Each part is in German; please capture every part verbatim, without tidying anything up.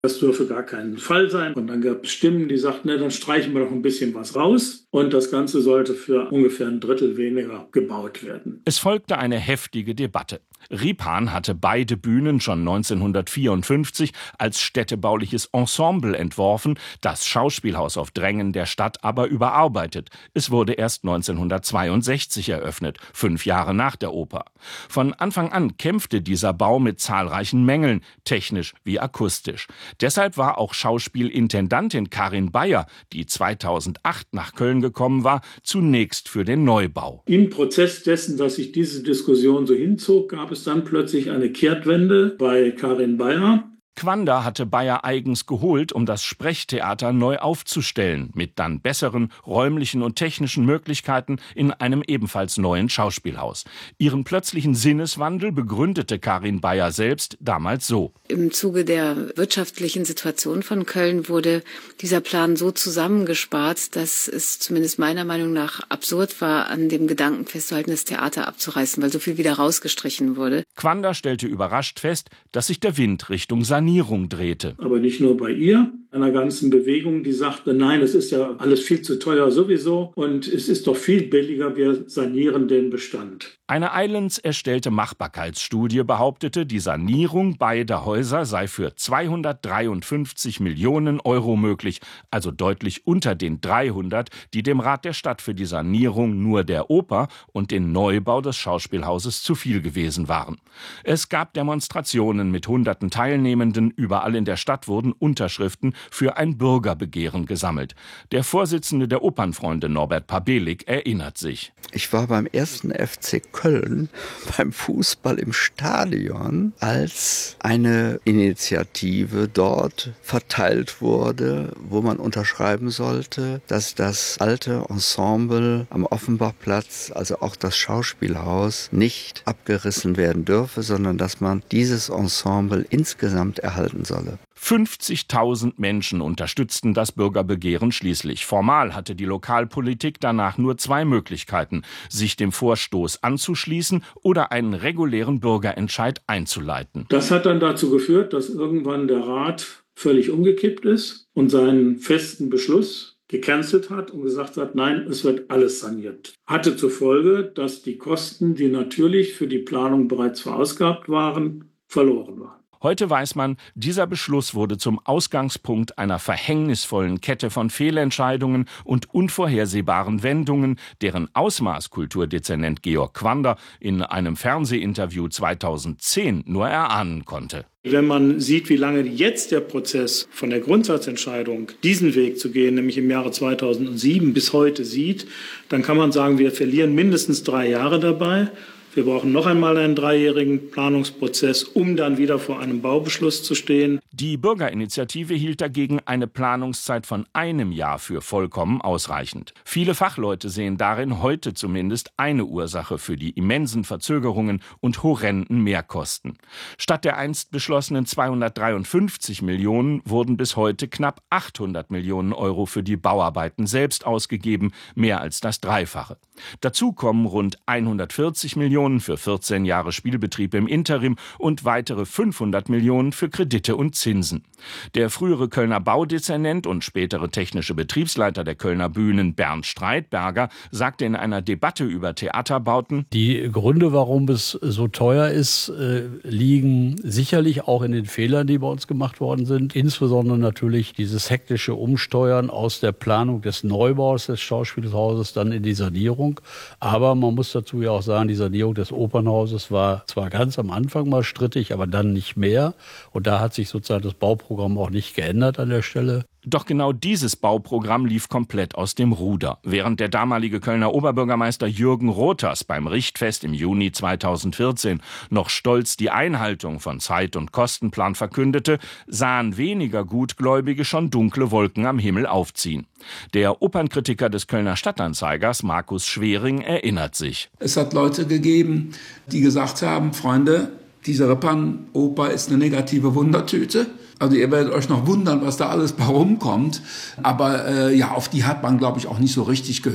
Das dürfe gar kein Fall sein. Und dann gab es Stimmen, die sagten, ne, dann streichen wir doch ein bisschen was raus. Und das Ganze sollte für ungefähr ein Drittel weniger gebaut werden. Es folgte eine heftige Debatte. Ripan hatte beide Bühnen schon neunzehnhundertvierundfünfzig als städtebauliches Ensemble entworfen, das Schauspielhaus auf Drängen der Stadt aber überarbeitet. Es wurde erst neunzehnhundertzweiundsechzig eröffnet, fünf Jahre nach der Oper. Von Anfang an kämpfte dieser Bau mit zahlreichen Mängeln, technisch wie akustisch. Deshalb war auch Schauspielintendantin Karin Beyer, die zweitausendacht nach Köln gekommen war, zunächst für den Neubau. Im Prozess dessen, dass sich diese Diskussion so hinzog, gab es dann plötzlich eine Kehrtwende bei Karin Beyer. Quander hatte Beyer eigens geholt, um das Sprechtheater neu aufzustellen, mit dann besseren räumlichen und technischen Möglichkeiten in einem ebenfalls neuen Schauspielhaus. Ihren plötzlichen Sinneswandel begründete Karin Beyer selbst damals so. Im Zuge der wirtschaftlichen Situation von Köln wurde dieser Plan so zusammengespart, dass es zumindest meiner Meinung nach absurd war, an dem Gedanken festzuhalten, das Theater abzureißen, weil so viel wieder rausgestrichen wurde. Quander stellte überrascht fest, dass sich der Wind Richtung Sanierung drehte. Aber nicht nur bei ihr, einer ganzen Bewegung, die sagte, nein, es ist ja alles viel zu teuer sowieso und es ist doch viel billiger, wir sanieren den Bestand. Eine eigens erstellte Machbarkeitsstudie behauptete, die Sanierung beider Häuser sei für zweihundertdreiundfünfzig Millionen Euro möglich, also deutlich unter den dreihundert, die dem Rat der Stadt für die Sanierung nur der Oper und den Neubau des Schauspielhauses zu viel gewesen waren. Es gab Demonstrationen mit hunderten Teilnehmenden, überall in der Stadt wurden Unterschriften für ein Bürgerbegehren gesammelt. Der Vorsitzende der Opernfreunde Norbert Pabelik erinnert sich. Ich war beim ersten F C Köln beim Fußball im Stadion, als eine Initiative dort verteilt wurde, wo man unterschreiben sollte, dass das alte Ensemble am Offenbachplatz, also auch das Schauspielhaus, nicht abgerissen werden dürfe, sondern dass man dieses Ensemble insgesamt erhalten solle. fünfzigtausend Menschen unterstützten das Bürgerbegehren schließlich. Formal hatte die Lokalpolitik danach nur zwei Möglichkeiten: sich dem Vorstoß anzuschließen oder einen regulären Bürgerentscheid einzuleiten. Das hat dann dazu geführt, dass irgendwann der Rat völlig umgekippt ist und seinen festen Beschluss gecancelt hat und gesagt hat, nein, es wird alles saniert. Hatte zur Folge, dass die Kosten, die natürlich für die Planung bereits verausgabt waren, verloren waren. Heute weiß man, dieser Beschluss wurde zum Ausgangspunkt einer verhängnisvollen Kette von Fehlentscheidungen und unvorhersehbaren Wendungen, deren Ausmaß Kulturdezernent Georg Quander in einem Fernsehinterview zweitausendzehn nur erahnen konnte. Wenn man sieht, wie lange jetzt der Prozess von der Grundsatzentscheidung, diesen Weg zu gehen, nämlich im Jahre zweitausendsieben bis heute sieht, dann kann man sagen, wir verlieren mindestens drei Jahre dabei. Wir brauchen noch einmal einen dreijährigen Planungsprozess, um dann wieder vor einem Baubeschluss zu stehen. Die Bürgerinitiative hielt dagegen eine Planungszeit von einem Jahr für vollkommen ausreichend. Viele Fachleute sehen darin heute zumindest eine Ursache für die immensen Verzögerungen und horrenden Mehrkosten. Statt der einst beschlossenen zweihundertdreiundfünfzig Millionen wurden bis heute knapp achthundert Millionen Euro für die Bauarbeiten selbst ausgegeben, mehr als das Dreifache. Dazu kommen rund hundertvierzig Millionen für vierzehn Jahre Spielbetrieb im Interim und weitere fünfhundert Millionen für Kredite und Zinsen. Der frühere Kölner Baudezernent und spätere technische Betriebsleiter der Kölner Bühnen Bernd Streitberger sagte in einer Debatte über Theaterbauten: Die Gründe, warum es so teuer ist, äh, liegen sicherlich auch in den Fehlern, die bei uns gemacht worden sind. Insbesondere natürlich dieses hektische Umsteuern aus der Planung des Neubaus des Schauspielhauses dann in die Sanierung. Aber man muss dazu ja auch sagen, die Sanierung des Opernhauses war zwar ganz am Anfang mal strittig, aber dann nicht mehr. Und da hat sich sozusagen das Bauprogramm auch nicht geändert an der Stelle. Doch genau dieses Bauprogramm lief komplett aus dem Ruder. Während der damalige Kölner Oberbürgermeister Jürgen Rothers beim Richtfest im Juni zweitausendvierzehn noch stolz die Einhaltung von Zeit- und Kostenplan verkündete, sahen weniger Gutgläubige schon dunkle Wolken am Himmel aufziehen. Der Opernkritiker des Kölner Stadtanzeigers, Markus Schwering, erinnert sich. Es hat Leute gegeben, die gesagt haben, Freunde, diese Rippern-Oper ist eine negative Wundertüte. Also ihr werdet euch noch wundern, was da alles bei rumkommt. Aber äh, ja, auf die hat man, glaube ich, auch nicht so richtig gehört.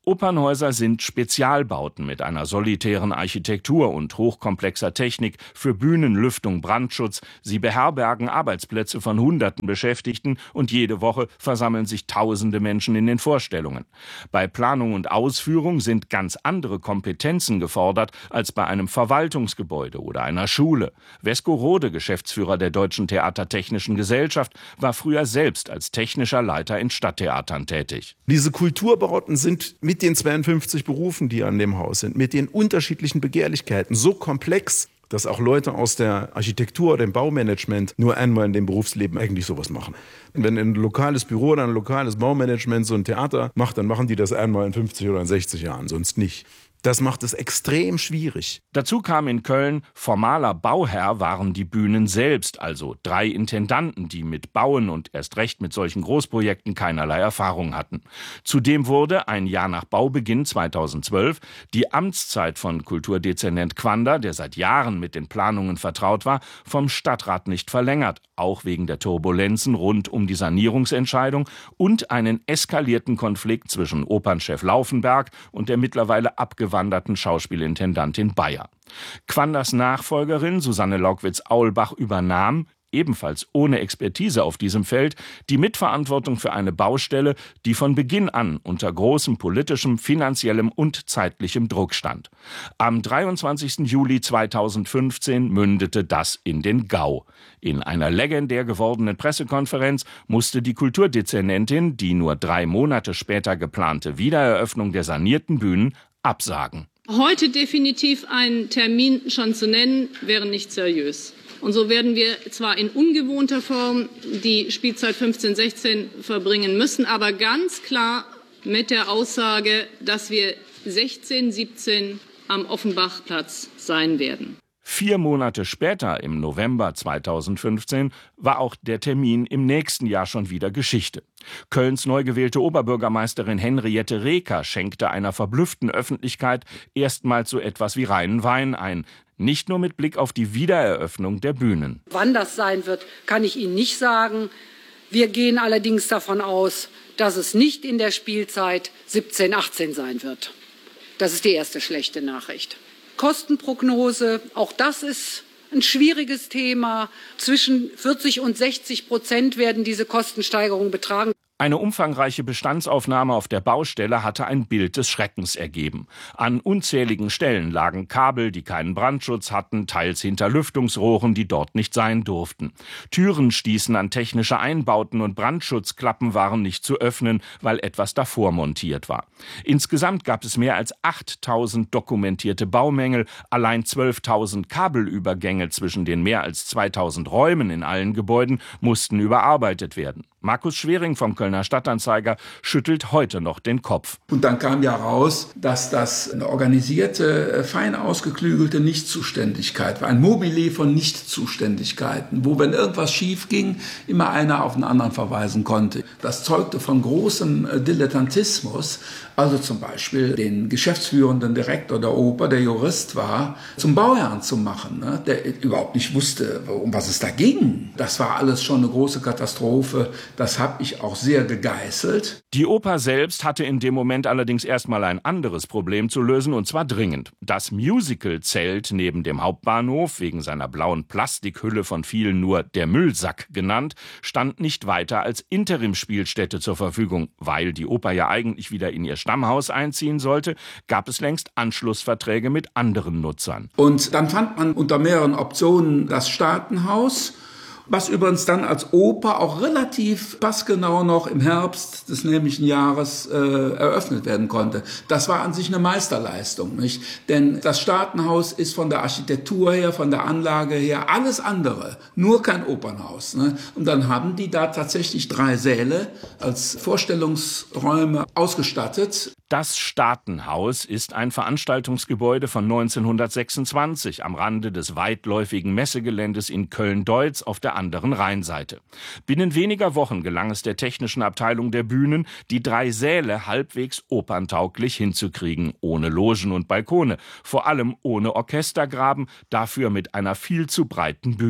Opernhäuser sind Spezialbauten mit einer solitären Architektur und hochkomplexer Technik für Bühnen, Lüftung, Brandschutz. Sie beherbergen Arbeitsplätze von hunderten Beschäftigten und jede Woche versammeln sich tausende Menschen in den Vorstellungen. Bei Planung und Ausführung sind ganz andere Kompetenzen gefordert als bei einem Verwaltungsgebäude oder einer Schule. Wesko Rode, Geschäftsführer der Deutschen Theatertechnischen Gesellschaft, war früher selbst als technischer Leiter in Stadttheatern tätig. Diese Kulturbauten sind mit den zweiundfünfzig Berufen, die an dem Haus sind, mit den unterschiedlichen Begehrlichkeiten so komplex, dass auch Leute aus der Architektur oder dem Baumanagement nur einmal in dem Berufsleben eigentlich sowas machen. Wenn ein lokales Büro oder ein lokales Baumanagement so ein Theater macht, dann machen die das einmal in fünfzig oder in sechzig Jahren, sonst nicht. Das macht es extrem schwierig. Dazu kam in Köln, formaler Bauherr waren die Bühnen selbst, also drei Intendanten, die mit Bauen und erst recht mit solchen Großprojekten keinerlei Erfahrung hatten. Zudem wurde, ein Jahr nach Baubeginn zweitausendzwölf, die Amtszeit von Kulturdezernent Quander, der seit Jahren mit den Planungen vertraut war, vom Stadtrat nicht verlängert, auch wegen der Turbulenzen rund um die Sanierungsentscheidung und einen eskalierten Konflikt zwischen Opernchef Laufenberg und der mittlerweile abgewanderten Schauspielintendantin Bayer. Quanders Nachfolgerin Susanne Laugwitz-Aulbach übernahm, ebenfalls ohne Expertise auf diesem Feld, die Mitverantwortung für eine Baustelle, die von Beginn an unter großem politischem, finanziellem und zeitlichem Druck stand. Am dreiundzwanzigsten Juli zweitausendfünfzehn mündete das in den GAU. In einer legendär gewordenen Pressekonferenz musste die Kulturdezernentin die nur drei Monate später geplante Wiedereröffnung der sanierten Bühnen absagen. Heute definitiv einen Termin schon zu nennen, wäre nicht seriös. Und so werden wir zwar in ungewohnter Form die Spielzeit fünfzehn sechzehn verbringen müssen, aber ganz klar mit der Aussage, dass wir sechzehn siebzehn am Offenbachplatz sein werden. Vier Monate später, im November zweitausendfünfzehn, war auch der Termin im nächsten Jahr schon wieder Geschichte. Kölns neu gewählte Oberbürgermeisterin Henriette Reker schenkte einer verblüfften Öffentlichkeit erstmals so etwas wie reinen Wein ein. Nicht nur mit Blick auf die Wiedereröffnung der Bühnen. Wann das sein wird, kann ich Ihnen nicht sagen. Wir gehen allerdings davon aus, dass es nicht in der Spielzeit siebzehn achtzehn sein wird. Das ist die erste schlechte Nachricht. Kostenprognose, auch das ist ein schwieriges Thema. Zwischen vierzig und sechzig Prozent werden diese Kostensteigerungen betragen. Eine umfangreiche Bestandsaufnahme auf der Baustelle hatte ein Bild des Schreckens ergeben. An unzähligen Stellen lagen Kabel, die keinen Brandschutz hatten, teils hinter Lüftungsrohren, die dort nicht sein durften. Türen stießen an technische Einbauten und Brandschutzklappen waren nicht zu öffnen, weil etwas davor montiert war. Insgesamt gab es mehr als achttausend dokumentierte Baumängel, allein zwölftausend Kabelübergänge zwischen den mehr als zweitausend Räumen in allen Gebäuden mussten überarbeitet werden. Markus Schwering vom Kölner Stadtanzeiger schüttelt heute noch den Kopf. Und dann kam ja raus, dass das eine organisierte, fein ausgeklügelte Nichtzuständigkeit war. Ein Mobile von Nichtzuständigkeiten, wo, wenn irgendwas schief ging, immer einer auf den anderen verweisen konnte. Das zeugte von großem Dilettantismus. Also zum Beispiel den geschäftsführenden Direktor der Oper, der Jurist war, zum Bauherrn zu machen, ne? Der überhaupt nicht wusste, um was es da ging. Das war alles schon eine große Katastrophe. Das habe ich auch sehr gegeißelt. Die Oper selbst hatte in dem Moment allerdings erstmal ein anderes Problem zu lösen, und zwar dringend. Das Musical-Zelt neben dem Hauptbahnhof, wegen seiner blauen Plastikhülle von vielen nur der Müllsack genannt, stand nicht weiter als Interimsspielstätte zur Verfügung. Weil die Oper ja eigentlich wieder in ihr Stammhaus einziehen sollte, gab es längst Anschlussverträge mit anderen Nutzern. Und dann fand man unter mehreren Optionen das Staatenhaus, was übrigens dann als Oper auch relativ passgenau noch im Herbst des nämlichen Jahres äh, eröffnet werden konnte. Das war an sich eine Meisterleistung, nicht? Denn das Staatenhaus ist von der Architektur her, von der Anlage her alles andere, nur kein Opernhaus, ne? Und dann haben die da tatsächlich drei Säle als Vorstellungsräume ausgestattet. Das Staatenhaus ist ein Veranstaltungsgebäude von neunzehnhundertsechsundzwanzig am Rande des weitläufigen Messegeländes in Köln-Deutz auf der anderen Rheinseite. Binnen weniger Wochen gelang es der technischen Abteilung der Bühnen, die drei Säle halbwegs operntauglich hinzukriegen, ohne Logen und Balkone, vor allem ohne Orchestergraben, dafür mit einer viel zu breiten Bühne.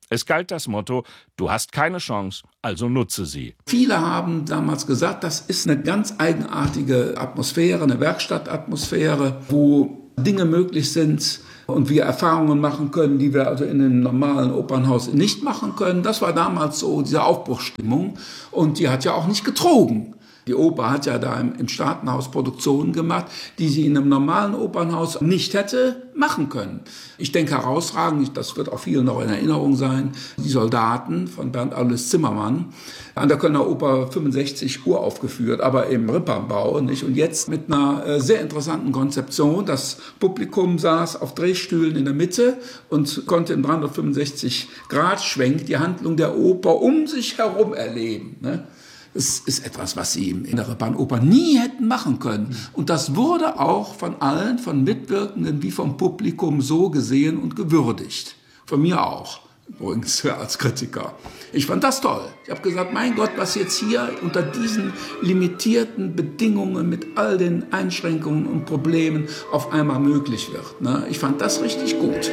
Es galt das Motto, du hast keine Chance, also nutze sie. Viele haben damals gesagt, das ist eine ganz eigenartige Atmosphäre, eine Werkstattatmosphäre, wo Dinge möglich sind und wir Erfahrungen machen können, die wir also in einem normalen Opernhaus nicht machen können. Das war damals so diese Aufbruchsstimmung und die hat ja auch nicht getrogen. Die Oper hat ja da im Staatenhaus Produktionen gemacht, die sie in einem normalen Opernhaus nicht hätte machen können. Ich denke herausragend, das wird auch vielen noch in Erinnerung sein, die Soldaten von Bernd Alois Zimmermann, an der Kölner Oper fünfundsechzig uraufgeführt, aber im Rippernbau, nicht? Und jetzt mit einer sehr interessanten Konzeption. Das Publikum saß auf Drehstühlen in der Mitte und konnte im dreihundertfünfundsechzig Grad Schwenk die Handlung der Oper um sich herum erleben, ne? Es ist etwas, was sie in der Rippernoper nie hätten machen können. Und das wurde auch von allen, von Mitwirkenden wie vom Publikum so gesehen und gewürdigt. Von mir auch, übrigens als Kritiker. Ich fand das toll. Ich habe gesagt, mein Gott, was jetzt hier unter diesen limitierten Bedingungen mit all den Einschränkungen und Problemen auf einmal möglich wird. Ne? Ich fand das richtig gut.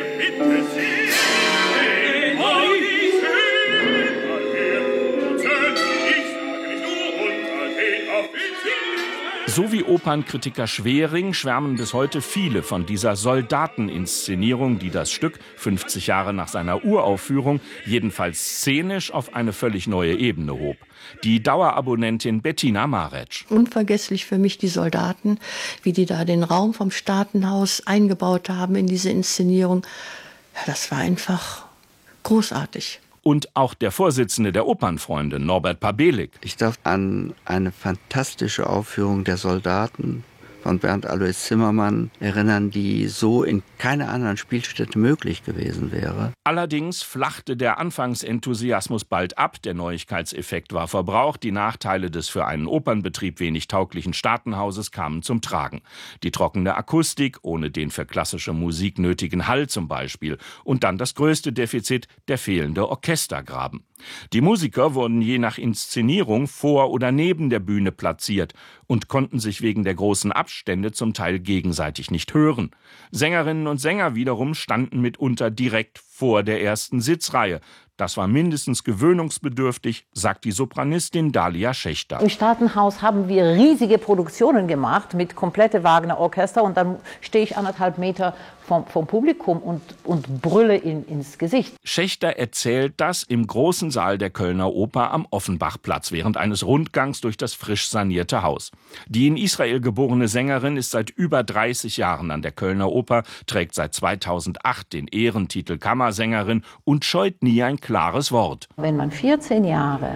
So wie Opernkritiker Schwering schwärmen bis heute viele von dieser Soldateninszenierung, die das Stück fünfzig Jahre nach seiner Uraufführung jedenfalls szenisch auf eine völlig neue Ebene hob. Die Dauerabonnentin Bettina Maretsch. Unvergesslich für mich die Soldaten, wie die da den Raum vom Staatenhaus eingebaut haben in diese Inszenierung. Ja, das war einfach großartig. Und auch der Vorsitzende der Opernfreunde, Norbert Pabelik. Ich darf an eine fantastische Aufführung der Soldaten von Bernd Alois Zimmermann erinnern, die so in keiner anderen Spielstätte möglich gewesen wäre. Allerdings flachte der Anfangsenthusiasmus bald ab, der Neuigkeitseffekt war verbraucht, die Nachteile des für einen Opernbetrieb wenig tauglichen Staatenhauses kamen zum Tragen. Die trockene Akustik, ohne den für klassische Musik nötigen Hall zum Beispiel, und dann das größte Defizit, der fehlende Orchestergraben. Die Musiker wurden je nach Inszenierung vor oder neben der Bühne platziert und konnten sich wegen der großen Abstände zum Teil gegenseitig nicht hören. Sängerinnen und Sänger wiederum standen mitunter direkt vor der ersten Sitzreihe. Das war mindestens gewöhnungsbedürftig, sagt die Sopranistin Dalia Schächter. Im Staatenhaus haben wir riesige Produktionen gemacht mit komplette Wagner-Orchester und dann stehe ich anderthalb Meter vom, vom Publikum und, und brülle in, ins Gesicht. Schächter erzählt das im großen Saal der Kölner Oper am Offenbachplatz während eines Rundgangs durch das frisch sanierte Haus. Die in Israel geborene Sängerin ist seit über dreißig Jahren an der Kölner Oper, trägt seit zweitausendacht den Ehrentitel Kammersängerin und scheut nie ein klares Wort. Wenn man vierzehn Jahre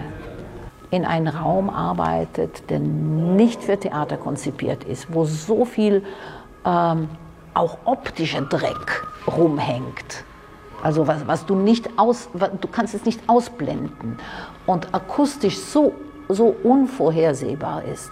in einem Raum arbeitet, der nicht für Theater konzipiert ist, wo so viel ähm, auch optischer Dreck rumhängt, also was, was du nicht aus, du kannst es nicht ausblenden und akustisch so, so unvorhersehbar ist,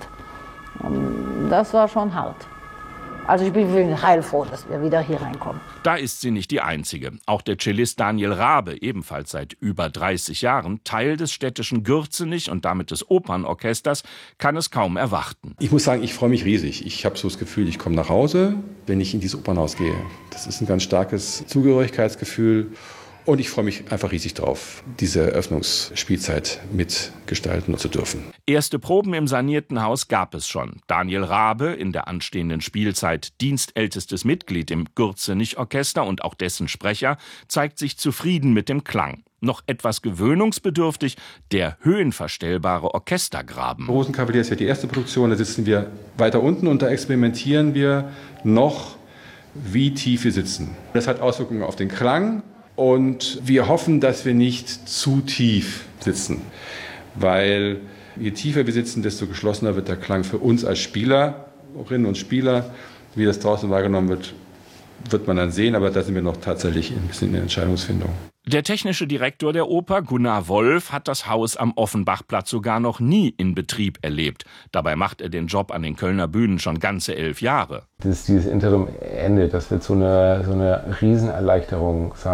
das war schon hart. Also ich bin heilfroh, dass wir wieder hier reinkommen. Da ist sie nicht die Einzige. Auch der Cellist Daniel Rabe, ebenfalls seit über dreißig Jahren, Teil des städtischen Gürzenich und damit des Opernorchesters, kann es kaum erwarten. Ich muss sagen, ich freue mich riesig. Ich habe so das Gefühl, ich komme nach Hause, wenn ich in dieses Opernhaus gehe. Das ist ein ganz starkes Zugehörigkeitsgefühl. Und ich freue mich einfach riesig drauf, diese Eröffnungsspielzeit mitgestalten zu dürfen. Erste Proben im sanierten Haus gab es schon. Daniel Rabe, in der anstehenden Spielzeit dienstältestes Mitglied im Gürzenich-Orchester und auch dessen Sprecher, zeigt sich zufrieden mit dem Klang. Noch etwas gewöhnungsbedürftig, der höhenverstellbare Orchestergraben. Rosenkavalier ist ja die erste Produktion, da sitzen wir weiter unten und da experimentieren wir noch, wie tief wir sitzen. Das hat Auswirkungen auf den Klang. Und wir hoffen, dass wir nicht zu tief sitzen, weil je tiefer wir sitzen, desto geschlossener wird der Klang für uns als Spielerinnen und Spieler. Wie das draußen wahrgenommen wird, wird man dann sehen, aber da sind wir noch tatsächlich ein bisschen in der Entscheidungsfindung. Der technische Direktor der Oper, Gunnar Wolf, hat das Haus am Offenbachplatz sogar noch nie in Betrieb erlebt. Dabei macht er den Job an den Kölner Bühnen schon ganze elf Jahre. Das, dieses Interim-Ende, das wird so eine, so eine Riesenerleichterung sein.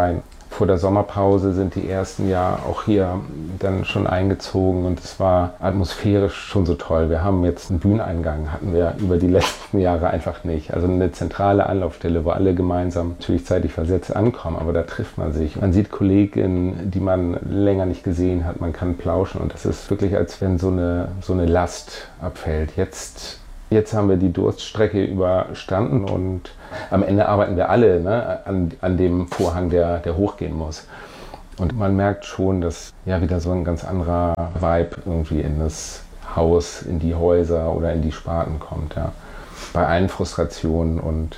Vor der Sommerpause sind die ersten ja auch hier dann schon eingezogen und es war atmosphärisch schon so toll. Wir haben jetzt einen Bühneneingang, hatten wir über die letzten Jahre einfach nicht. Also eine zentrale Anlaufstelle, wo alle gemeinsam natürlich zeitlich versetzt ankommen, aber da trifft man sich. Man sieht Kolleginnen, die man länger nicht gesehen hat, man kann plauschen und das ist wirklich, als wenn so eine, so eine Last abfällt. Jetzt Jetzt haben wir die Durststrecke überstanden und am Ende arbeiten wir alle, ne, an, an dem Vorhang, der, der hochgehen muss. Und man merkt schon, dass ja wieder so ein ganz anderer Vibe irgendwie in das Haus, in die Häuser oder in die Sparten kommt. Ja. Bei allen Frustrationen und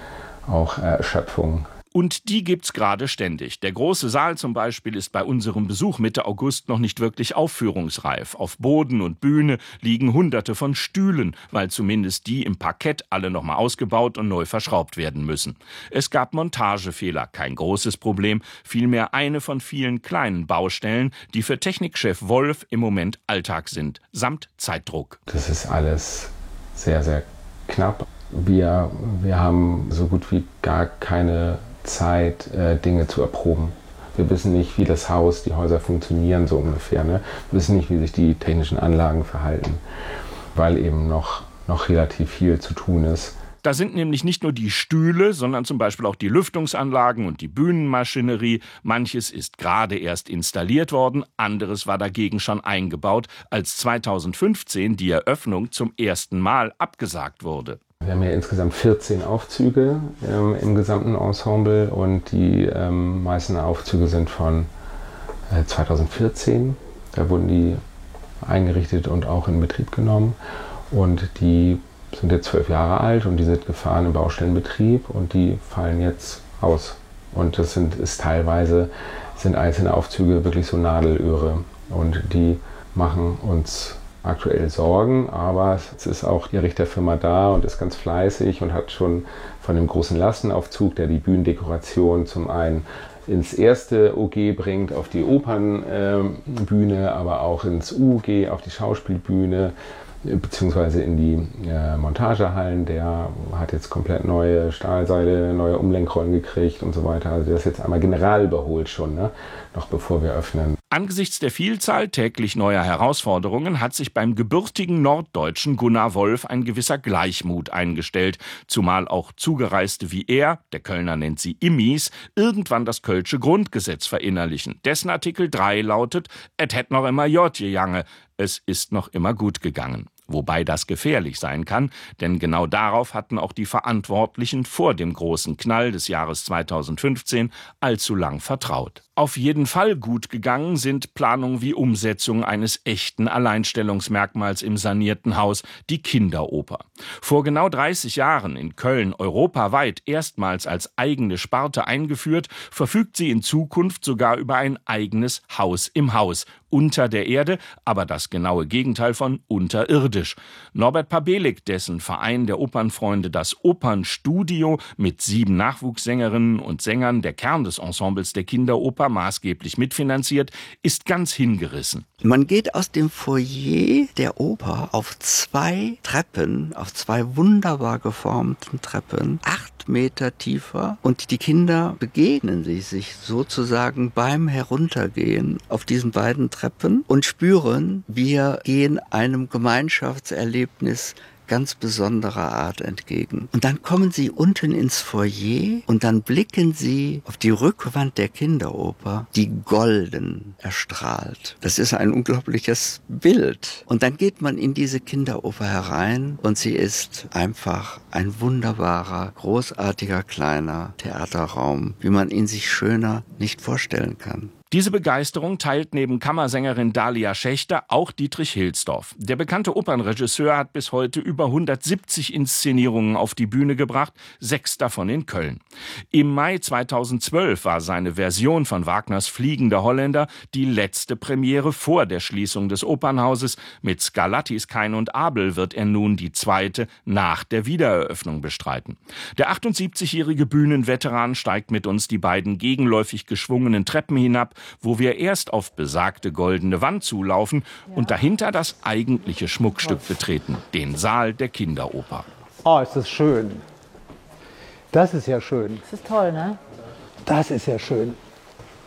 auch Erschöpfung. Und die gibt's gerade ständig. Der große Saal zum Beispiel ist bei unserem Besuch Mitte August noch nicht wirklich aufführungsreif. Auf Boden und Bühne liegen hunderte von Stühlen, weil zumindest die im Parkett alle noch mal ausgebaut und neu verschraubt werden müssen. Es gab Montagefehler, kein großes Problem, vielmehr eine von vielen kleinen Baustellen, die für Technikchef Wolf im Moment Alltag sind, samt Zeitdruck. Das ist alles sehr, sehr knapp. Wir, wir haben so gut wie gar keine Zeit, äh, Dinge zu erproben. Wir wissen nicht, wie das Haus, die Häuser funktionieren so ungefähr. Ne? Wir wissen nicht, wie sich die technischen Anlagen verhalten, weil eben noch, noch relativ viel zu tun ist. Da sind nämlich nicht nur die Stühle, sondern zum Beispiel auch die Lüftungsanlagen und die Bühnenmaschinerie. Manches ist gerade erst installiert worden, anderes war dagegen schon eingebaut, als zweitausendfünfzehn die Eröffnung zum ersten Mal abgesagt wurde. Wir haben ja insgesamt vierzehn Aufzüge ähm, im gesamten Ensemble und die ähm, meisten Aufzüge sind von äh, zweitausendvierzehn. Da wurden die eingerichtet und auch in Betrieb genommen und die sind jetzt zwölf Jahre alt und die sind gefahren im Baustellenbetrieb und die fallen jetzt aus. Und das sind, ist teilweise sind einzelne Aufzüge wirklich so Nadelöhre und die machen uns aktuell Sorgen, aber es ist auch die Richterfirma da und ist ganz fleißig und hat schon von dem großen Lastenaufzug, der die Bühnendekoration zum einen ins erste O G bringt, auf die Opernbühne, äh, aber auch ins U G, auf die Schauspielbühne, beziehungsweise in die äh, Montagehallen. Der hat jetzt komplett neue Stahlseile, neue Umlenkrollen gekriegt und so weiter. Also der ist jetzt einmal general überholt schon, ne? Noch bevor wir öffnen. Angesichts der Vielzahl täglich neuer Herausforderungen hat sich beim gebürtigen Norddeutschen Gunnar Wolf ein gewisser Gleichmut eingestellt, zumal auch Zugereiste wie er, der Kölner nennt sie Immis, irgendwann das Kölsche Grundgesetz verinnerlichen. Dessen Artikel drei lautet, et hätt noch immer jod gegangen, es ist noch immer gut gegangen. Wobei das gefährlich sein kann, denn genau darauf hatten auch die Verantwortlichen vor dem großen Knall des Jahres zweitausendfünfzehn allzu lang vertraut. Auf jeden Fall gut gegangen sind Planung wie Umsetzung eines echten Alleinstellungsmerkmals im sanierten Haus, die Kinderoper. Vor genau dreißig Jahren in Köln europaweit erstmals als eigene Sparte eingeführt, verfügt sie in Zukunft sogar über ein eigenes Haus im Haus, unter der Erde, aber das genaue Gegenteil von unterirdisch. Norbert Pabelik, dessen Verein der Opernfreunde das Opernstudio mit sieben Nachwuchssängerinnen und Sängern, der Kern des Ensembles der Kinderoper, maßgeblich mitfinanziert, ist ganz hingerissen. Man geht aus dem Foyer der Oper auf zwei Treppen, auf zwei wunderbar geformten Treppen, acht Meter tiefer, und die Kinder begegnen sich, sich sozusagen beim Heruntergehen auf diesen beiden Treppen und spüren, wir gehen einem Gemeinschaftserlebnis ganz besonderer Art entgegen. Und dann kommen sie unten ins Foyer und dann blicken sie auf die Rückwand der Kinderoper, die golden erstrahlt. Das ist ein unglaubliches Bild. Und dann geht man in diese Kinderoper herein und sie ist einfach ein wunderbarer, großartiger kleiner Theaterraum, wie man ihn sich schöner nicht vorstellen kann. Diese Begeisterung teilt neben Kammersängerin Dalia Schächter auch Dietrich Hilsdorf. Der bekannte Opernregisseur hat bis heute über hundertsiebzig Inszenierungen auf die Bühne gebracht, sechs davon in Köln. Im Mai zweitausendzwölf war seine Version von Wagners Fliegender Holländer die letzte Premiere vor der Schließung des Opernhauses. Mit Scarlattis Kain und Abel wird er nun die zweite nach der Wiedereröffnung bestreiten. Der achtundsiebzigjährige Bühnenveteran steigt mit uns die beiden gegenläufig geschwungenen Treppen hinab, wo wir erst auf besagte goldene Wand zulaufen und dahinter das eigentliche Schmuckstück betreten, den Saal der Kinderoper. Oh, ist das schön. Das ist ja schön. Das ist toll, ne? Das ist ja schön.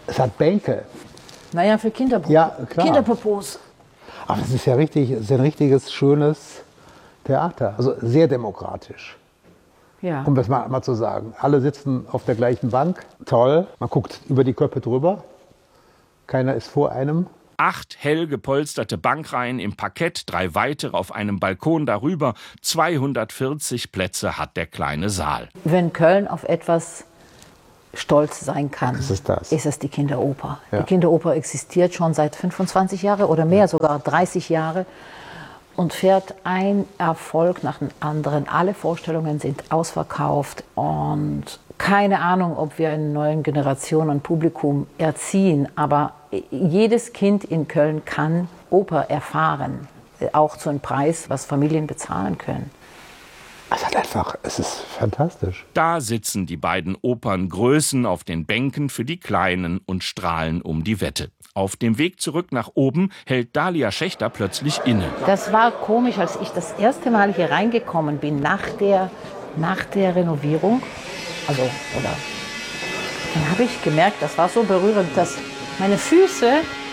Es hat Bänke. Naja, für Kinderpopos. Ja, klar. Kinderpopos. Aber es ist ja richtig, es ist ein richtiges, schönes Theater. Also sehr demokratisch. Ja. Um das mal, mal zu sagen. Alle sitzen auf der gleichen Bank. Toll. Man guckt über die Köpfe drüber. Keiner ist vor einem. Acht hell gepolsterte Bankreihen im Parkett, drei weitere auf einem Balkon darüber. zweihundertvierzig Plätze hat der kleine Saal. Wenn Köln auf etwas stolz sein kann, ist es, das. ist es die Kinderoper. Ja. Die Kinderoper existiert schon seit fünfundzwanzig Jahren oder mehr, sogar dreißig Jahre. Und fährt ein Erfolg nach dem anderen. Alle Vorstellungen sind ausverkauft und keine Ahnung, ob wir eine neue Generation an Publikum erziehen. Aber jedes Kind in Köln kann Oper erfahren, auch zu einem Preis, was Familien bezahlen können. Es hat einfach, es ist fantastisch. Da sitzen die beiden Operngrößen auf den Bänken für die Kleinen und strahlen um die Wette. Auf dem Weg zurück nach oben hält Dalia Schächter plötzlich inne. Das war komisch, als ich das erste Mal hier reingekommen bin, nach der, nach der Renovierung. Also, oder, dann habe ich gemerkt, das war so berührend, dass meine Füße,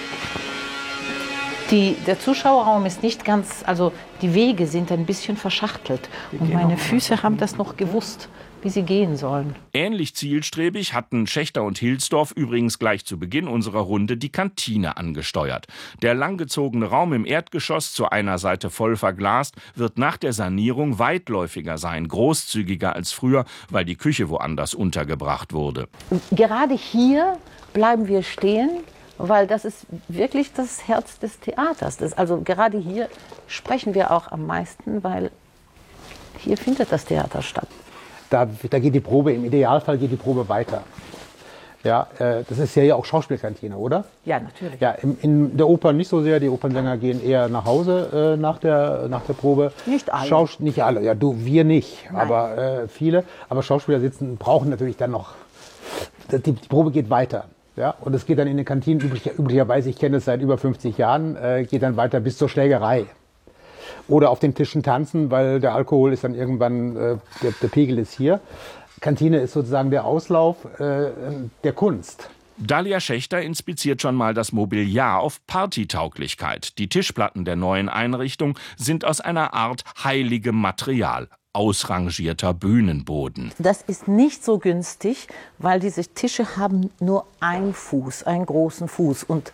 die, der Zuschauerraum ist nicht ganz, also die Wege sind ein bisschen verschachtelt. Und meine Füße haben das noch gewusst, wie sie gehen sollen. Ähnlich zielstrebig hatten Schächter und Hilsdorf übrigens gleich zu Beginn unserer Runde die Kantine angesteuert. Der langgezogene Raum im Erdgeschoss, zu einer Seite voll verglast, wird nach der Sanierung weitläufiger sein, großzügiger als früher, weil die Küche woanders untergebracht wurde. Gerade hier bleiben wir stehen, weil das ist wirklich das Herz des Theaters. Das, also gerade hier sprechen wir auch am meisten, weil hier findet das Theater statt. Da, da geht die Probe, im Idealfall geht die Probe weiter. Ja, äh, das ist ja hier auch Schauspielkantine, oder? Ja, natürlich. Ja, in, in der Oper nicht so sehr. Die Opernsänger gehen eher nach Hause äh, nach, der, nach der Probe. Nicht alle. Schaus nicht alle, ja, du, wir nicht, Nein. aber äh, viele. Aber Schauspieler sitzen, brauchen natürlich dann noch, die, die Probe geht weiter. Ja, und es geht dann in den Kantinen, üblicher, üblicherweise, ich kenne es seit über fünfzig Jahren, äh, geht dann weiter bis zur Schlägerei. Oder auf den Tischen tanzen, weil der Alkohol ist dann irgendwann, äh, der, der Pegel ist hier. Kantine ist sozusagen der Auslauf äh, der Kunst. Dalia Schächter inspiziert schon mal das Mobiliar auf Partytauglichkeit. Die Tischplatten der neuen Einrichtung sind aus einer Art heiligem Material. Ausrangierter Bühnenboden. Das ist nicht so günstig, weil diese Tische haben nur einen Fuß, einen großen Fuß. Und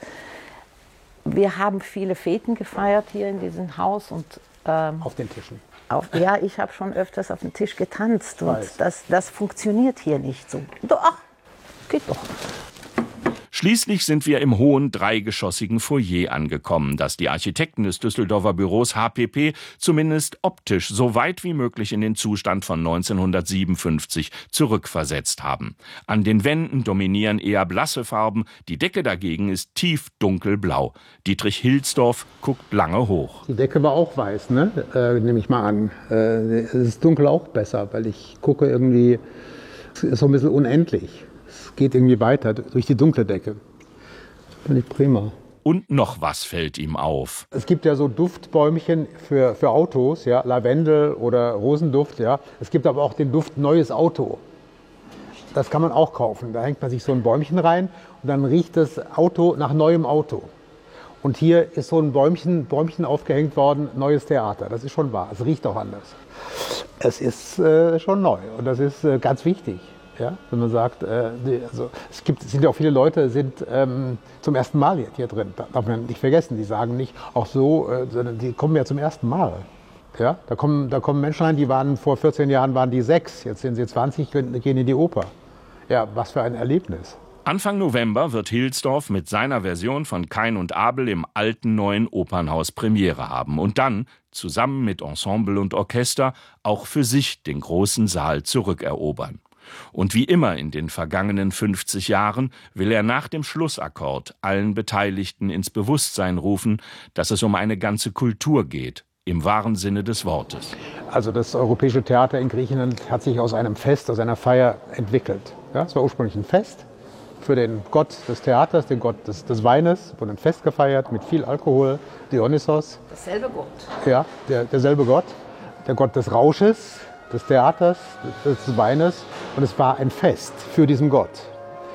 wir haben viele Feten gefeiert hier in diesem Haus. Und, ähm, auf den Tischen? Auf, ja, ich habe schon öfters auf dem Tisch getanzt. Und das, das funktioniert hier nicht so. Doch, geht doch. Schließlich sind wir im hohen dreigeschossigen Foyer angekommen, das die Architekten des Düsseldorfer Büros H P P zumindest optisch so weit wie möglich in den Zustand von neunzehnhundertsiebenundfünfzig zurückversetzt haben. An den Wänden dominieren eher blasse Farben, die Decke dagegen ist tief dunkelblau. Dietrich Hilsdorf guckt lange hoch. Die Decke war auch weiß, ne? Äh, nehme ich mal an. Äh, es ist dunkel auch besser, weil ich gucke irgendwie, es ist so ein bisschen unendlich. Es geht irgendwie weiter durch die dunkle Decke. Finde ich prima. Und noch was fällt ihm auf. Es gibt ja so Duftbäumchen für, für Autos, ja, Lavendel oder Rosenduft. Ja. Es gibt aber auch den Duft neues Auto. Das kann man auch kaufen. Da hängt man sich so ein Bäumchen rein und dann riecht das Auto nach neuem Auto. Und hier ist so ein Bäumchen, Bäumchen aufgehängt worden, neues Theater. Das ist schon wahr. Es riecht auch anders. Es ist äh, schon neu und das ist äh, ganz wichtig. Ja, wenn man sagt, äh, die, also, es gibt, es sind ja auch viele Leute, sind ähm, zum ersten Mal hier, hier drin. Das darf man nicht vergessen. Die sagen nicht auch so, äh, sondern die kommen ja zum ersten Mal. Ja, da kommen, da kommen Menschen rein, die waren vor vierzehn Jahren waren die sechs, jetzt sind sie zwanzig, gehen in die Oper. Ja, was für ein Erlebnis. Anfang November wird Hilsdorf mit seiner Version von Kain und Abel im alten neuen Opernhaus Premiere haben und dann, zusammen mit Ensemble und Orchester, auch für sich den großen Saal zurückerobern. Und wie immer in den vergangenen fünfzig Jahren will er nach dem Schlussakkord allen Beteiligten ins Bewusstsein rufen, dass es um eine ganze Kultur geht, im wahren Sinne des Wortes. Also das Europäische Theater in Griechenland hat sich aus einem Fest, aus einer Feier entwickelt. Ja, es war ursprünglich ein Fest für den Gott des Theaters, den Gott des, des Weines, wurde ein Fest gefeiert mit viel Alkohol, Dionysos. Derselbe Gott. Ja, der, derselbe Gott, der Gott des Rausches, des Theaters, des Weines, und es war ein Fest für diesen Gott.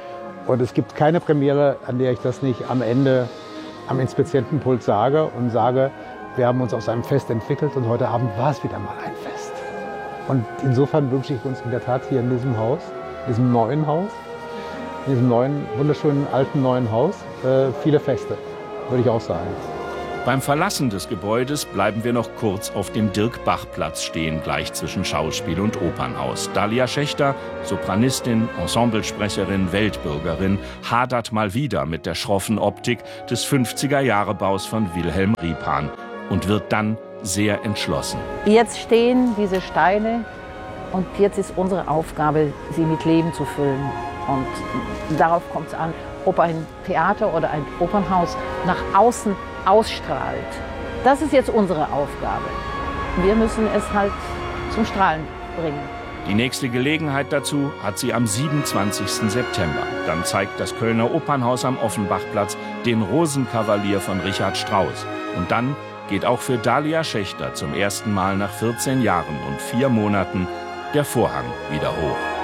Und es gibt keine Premiere, an der ich das nicht am Ende am Inspizientenpult sage und sage, wir haben uns aus einem Fest entwickelt und heute Abend war es wieder mal ein Fest. Und insofern wünsche ich uns in der Tat hier in diesem Haus, in diesem neuen Haus, in diesem neuen, wunderschönen, alten, neuen Haus, äh, viele Feste, würde ich auch sagen. Beim Verlassen des Gebäudes bleiben wir noch kurz auf dem Dirk-Bach-Platz stehen, gleich zwischen Schauspiel und Opernhaus. Dalia Schächter, Sopranistin, Ensemblesprecherin, Weltbürgerin, hadert mal wieder mit der schroffen Optik des fünfziger-Jahre-Baus von Wilhelm Riepan und wird dann sehr entschlossen. Jetzt stehen diese Steine und jetzt ist unsere Aufgabe, sie mit Leben zu füllen. Und darauf kommt es an, ob ein Theater oder ein Opernhaus nach außen ausstrahlt. Das ist jetzt unsere Aufgabe. Wir müssen es halt zum Strahlen bringen. Die nächste Gelegenheit dazu hat sie am siebenundzwanzigsten September. Dann zeigt das Kölner Opernhaus am Offenbachplatz den Rosenkavalier von Richard Strauss. Und dann geht auch für Dalia Schächter zum ersten Mal nach vierzehn Jahren und vier Monaten der Vorhang wieder hoch.